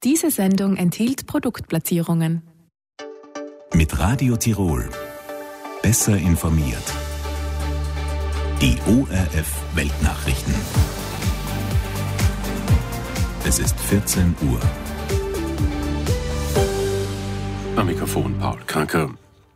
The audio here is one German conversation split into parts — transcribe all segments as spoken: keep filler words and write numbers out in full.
Diese Sendung enthielt Produktplatzierungen. Mit Radio Tirol. Besser informiert. Die O R F Weltnachrichten. Es ist vierzehn Uhr. Am Mikrofon Paul Kranker.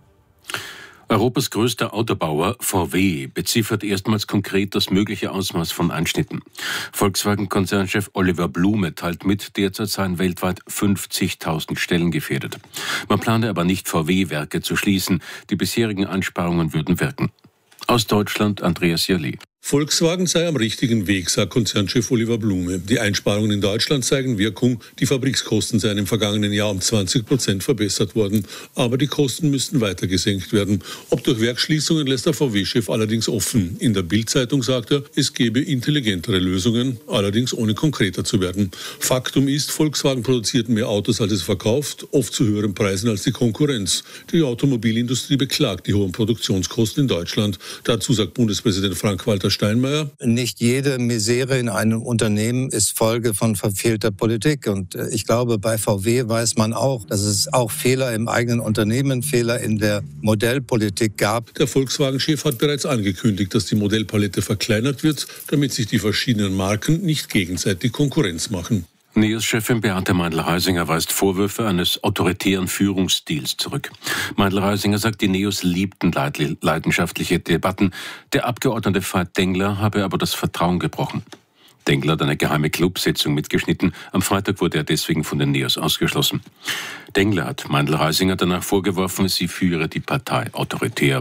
Europas größter Autobauer V W beziffert erstmals konkret das mögliche Ausmaß von Einschnitten. Volkswagen-Konzernchef Oliver Blume teilt mit, derzeit seien weltweit fünfzigtausend Stellen gefährdet. Man plane aber nicht, V W-Werke zu schließen. Die bisherigen Einsparungen würden wirken. Aus Deutschland Andreas Jolly. Volkswagen sei am richtigen Weg, sagt Konzernchef Oliver Blume. Die Einsparungen in Deutschland zeigen Wirkung. Die Fabrikskosten seien im vergangenen Jahr um zwanzig Prozent verbessert worden. Aber die Kosten müssten weiter gesenkt werden. Ob durch Werksschließungen, lässt der V W-Chef allerdings offen. In der Bild-Zeitung sagt er, es gebe intelligentere Lösungen, allerdings ohne konkreter zu werden. Faktum ist, Volkswagen produziert mehr Autos, als es verkauft, oft zu höheren Preisen als die Konkurrenz. Die Automobilindustrie beklagt die hohen Produktionskosten in Deutschland. Dazu sagt Bundespräsident Frank-Walter Steinmeier. Nicht jede Misere in einem Unternehmen ist Folge von verfehlter Politik. Und ich glaube, bei V W weiß man auch, dass es auch Fehler im eigenen Unternehmen, Fehler in der Modellpolitik gab. Der Volkswagen-Chef hat bereits angekündigt, dass die Modellpalette verkleinert wird, damit sich die verschiedenen Marken nicht gegenseitig Konkurrenz machen. NEOS-Chefin Beate Meindl-Reisinger weist Vorwürfe eines autoritären Führungsstils zurück. Meindl-Reisinger sagt, die NEOS liebten leidenschaftliche Debatten. Der Abgeordnete Veit Dengler habe aber das Vertrauen gebrochen. Dengler hat eine geheime Clubsitzung mitgeschnitten. Am Freitag wurde er deswegen von den NEOS ausgeschlossen. Dengler hat Meindl-Reisinger danach vorgeworfen, sie führe die Partei autoritär.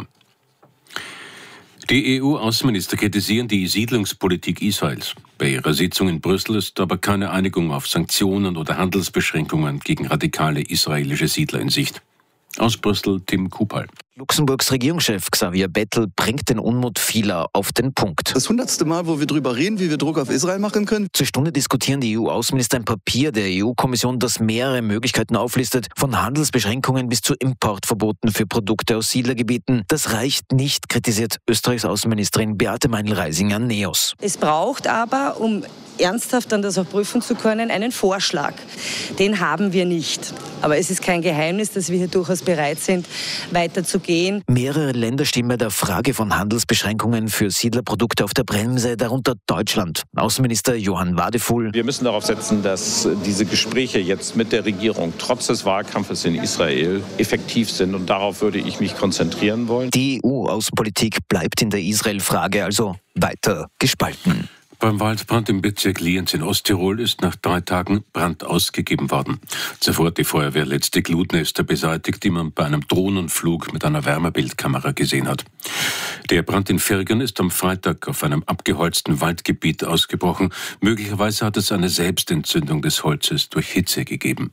Die E U-Außenminister kritisieren die Siedlungspolitik Israels. Bei ihrer Sitzung in Brüssel ist aber keine Einigung auf Sanktionen oder Handelsbeschränkungen gegen radikale israelische Siedler in Sicht. Aus Brüssel Tim Kupal. Luxemburgs Regierungschef Xavier Bettel bringt den Unmut vieler auf den Punkt. Das hundertste Mal, wo wir drüber reden, wie wir Druck auf Israel machen können. Zur Stunde diskutieren die E U-Außenminister ein Papier der E U-Kommission, das mehrere Möglichkeiten auflistet, von Handelsbeschränkungen bis zu Importverboten für Produkte aus Siedlergebieten. Das reicht nicht, kritisiert Österreichs Außenministerin Beate Meindl-Reisinger NEOS. Es braucht aber, um ernsthaft dann das auch prüfen zu können, einen Vorschlag. Den haben wir nicht. Aber es ist kein Geheimnis, dass wir hier durchaus bereit sind, weiterzugehen. Mehrere Länder stehen bei der Frage von Handelsbeschränkungen für Siedlerprodukte auf der Bremse, darunter Deutschland. Außenminister Johann Wadefuhl. Wir müssen darauf setzen, dass diese Gespräche jetzt mit der Regierung trotz des Wahlkampfes in Israel effektiv sind. Und darauf würde ich mich konzentrieren wollen. Die E U-Außenpolitik bleibt in der Israel-Frage also weiter gespalten. Beim Waldbrand im Bezirk Lienz in Osttirol ist nach drei Tagen Brand ausgegeben worden. Zuvor hat die Feuerwehr letzte Glutnester beseitigt, die man bei einem Drohnenflug mit einer Wärmebildkamera gesehen hat. Der Brand in Virgen ist am Freitag auf einem abgeholzten Waldgebiet ausgebrochen. Möglicherweise hat es eine Selbstentzündung des Holzes durch Hitze gegeben.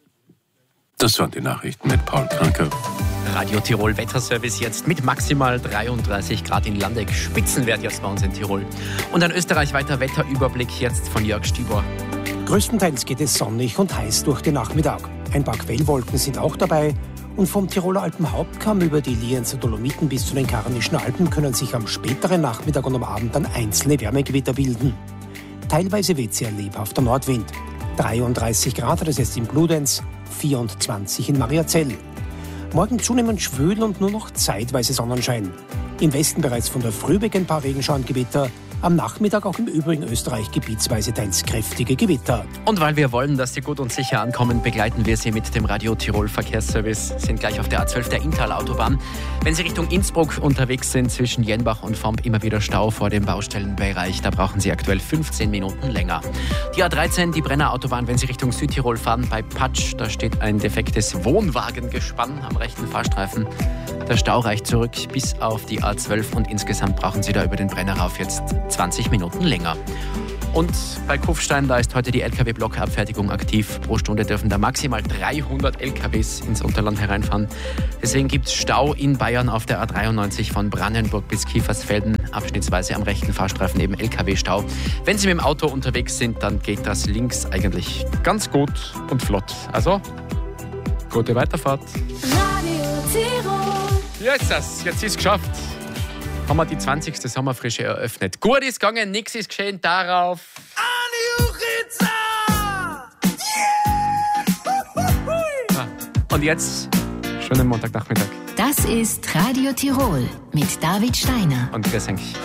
Das waren die Nachrichten mit Paul Kranker. Radio Tirol Wetterservice jetzt mit maximal dreiunddreißig Grad in Landeck. Spitzenwert jetzt bei uns in Tirol. Und ein österreichweiter Wetterüberblick jetzt von Jörg Stieber. Größtenteils geht es sonnig und heiß durch den Nachmittag. Ein paar Quellwolken sind auch dabei. Und vom Tiroler Alpenhauptkamm über die Lienzer Dolomiten bis zu den Karnischen Alpen können sich am späteren Nachmittag und am Abend dann einzelne Wärmegewitter bilden. Teilweise weht sehr lebhafter Nordwind. dreiunddreißig Grad hat es jetzt in Bludenz, vierundzwanzig in Mariazell. Morgen zunehmend schwül und nur noch zeitweise Sonnenschein. Im Westen bereits von der Früh weg ein paar Regenschauengewitter. Am Nachmittag auch im übrigen Österreich gebietsweise teils kräftige Gewitter. Und weil wir wollen, dass Sie gut und sicher ankommen, begleiten wir Sie mit dem Radio Tirol Verkehrsservice. Sind gleich auf der A zwölf der Inntal-Autobahn. Wenn Sie Richtung Innsbruck unterwegs sind, zwischen Jenbach und Vomp immer wieder Stau vor dem Baustellenbereich. Da brauchen Sie aktuell fünfzehn Minuten länger. Die A dreizehn, die Brenner Autobahn, wenn Sie Richtung Südtirol fahren, bei Patsch, da steht ein defektes Wohnwagengespann am rechten Fahrstreifen. Der Stau reicht zurück bis auf die A zwölf und insgesamt brauchen Sie da über den Brennerrauf jetzt zwanzig Minuten länger. Und bei Kufstein, da ist heute die L K W-Blockabfertigung aktiv. Pro Stunde dürfen da maximal dreihundert L K Ws ins Unterland hereinfahren. Deswegen gibt es Stau in Bayern auf der A dreiundneunzig von Brannenburg bis Kiefersfelden. Abschnittsweise am rechten Fahrstreifen eben L K W-Stau. Wenn Sie mit dem Auto unterwegs sind, dann geht das links eigentlich ganz gut und flott. Also, gute Weiterfahrt. Radio Tirol. Ja, jetzt das. Jetzt ist es geschafft. Haben wir die zwanzigste Sommerfrische eröffnet. Gut ist gegangen, nichts ist geschehen. Darauf Anjuchica! Yeah! Und jetzt, schönen Montagnachmittag. Das ist Radio Tirol mit David Steiner. Und grüß euch.